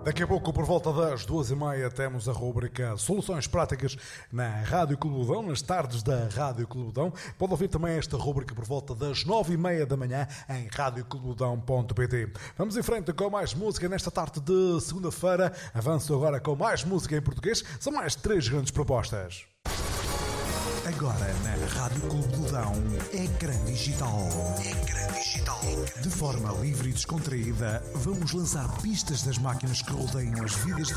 Daqui a pouco, por volta das 2h30, temos a rubrica Soluções Práticas na Rádio Clube Dão, nas tardes da Rádio Clube Dão. Pode ouvir também esta rubrica por volta das 9h30 da manhã em radioclubedão.pt. Vamos em frente com mais música nesta tarde de segunda-feira. Avanço agora com mais música em português. São mais 3 grandes propostas. Agora na Rádio Clube do Dão, Ecrã Digital. Ecrã Digital. De forma livre e descontraída, vamos lançar pistas das máquinas que rodeiam as vidas